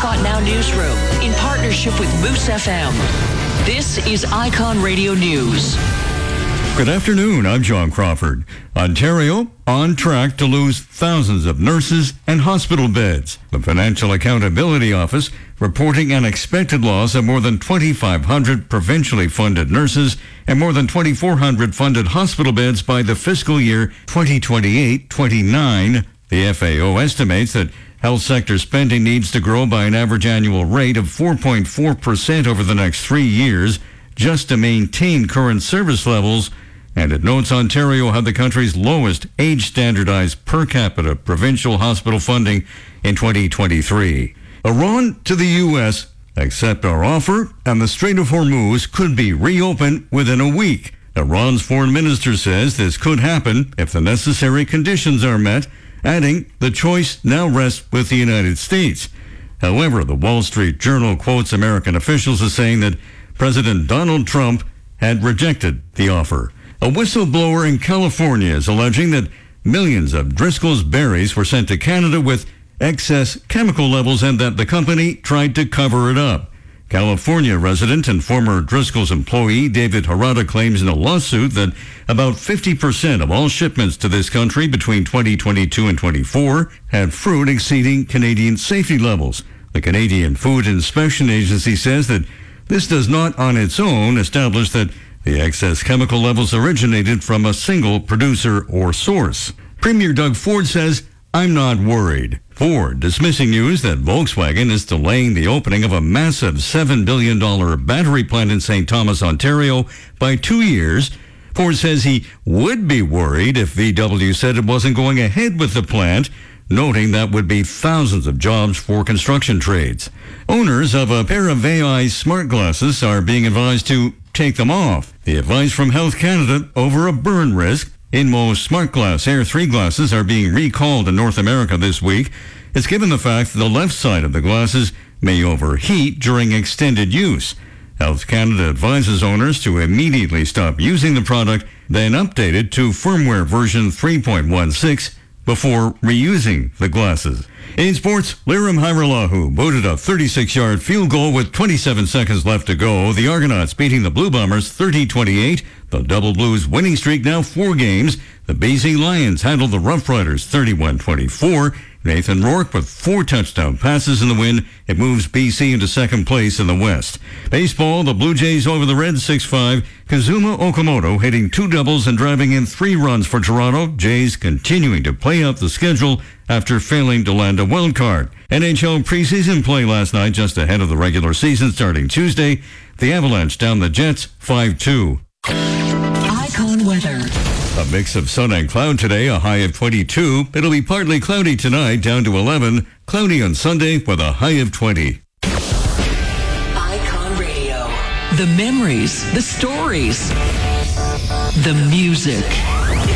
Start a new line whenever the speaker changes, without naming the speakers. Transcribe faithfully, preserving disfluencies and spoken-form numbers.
Scott Now Newsroom in partnership with Moose F M. This is Icon Radio News.
Good afternoon, I'm John Crawford. Ontario on track to lose thousands of nurses and hospital beds. The Financial Accountability Office reporting an expected loss of more than twenty-five hundred provincially funded nurses and more than twenty-four hundred funded hospital beds by the fiscal year twenty twenty-eight twenty-nine. The F A O estimates that health sector spending needs to grow by an average annual rate of four point four percent over the next three years just to maintain current service levels. And it notes Ontario had the country's lowest age-standardized per capita provincial hospital funding in twenty twenty-three. Iran to the U S, accept our offer, and the Strait of Hormuz could be reopened within a week. Iran's foreign minister says this could happen if the necessary conditions are met, adding the choice now rests with the United States. However, the Wall Street Journal quotes American officials as saying that President Donald Trump had rejected the offer. A whistleblower in California is alleging that millions of Driscoll's berries were sent to Canada with excess chemical levels and that the company tried to cover it up. California resident and former Driscoll's employee David Harada claims in a lawsuit that about fifty percent of all shipments to this country between twenty twenty-two and twenty-four had fruit exceeding Canadian safety levels. The Canadian Food Inspection Agency says that this does not on its own establish that the excess chemical levels originated from a single producer or source. Premier Doug Ford says, I'm not worried. Ford dismissing news that Volkswagen is delaying the opening of a massive seven billion dollars battery plant in Saint Thomas, Ontario by two years. Ford says he would be worried if V W said it wasn't going ahead with the plant, noting that would be thousands of jobs for construction trades. Owners of a pair of A I smart glasses are being advised to take them off. The advice from Health Canada over a burn risk. InMo's Smart Glass Air three glasses are being recalled in North America this week. It's given the fact that the left side of the glasses may overheat during extended use. Health Canada advises owners to immediately stop using the product, then update it to firmware version three point one six before reusing the glasses. In sports, Lirim Hajrullahu booted a thirty-six-yard field goal with twenty-seven seconds left to go. The Argonauts beating the Blue Bombers thirty twenty-eight. The Double Blues winning streak now four games. The B C Lions handled the Rough Riders thirty-one twenty-four. Nathan Rourke with four touchdown passes in the win. It moves B C into second place in the West. Baseball, the Blue Jays over the Reds six five. Kazuma Okamoto hitting two doubles and driving in three runs for Toronto. Jays continuing to play out the schedule after failing to land a wild card. N H L preseason play last night just ahead of the regular season starting Tuesday. The Avalanche down the Jets five two.
Icon weather.
A mix of sun and cloud today, a high of twenty-two. It'll be partly cloudy tonight, down to eleven. Cloudy on Sunday with a high of twenty.
Icon Radio. The memories, the stories, the music.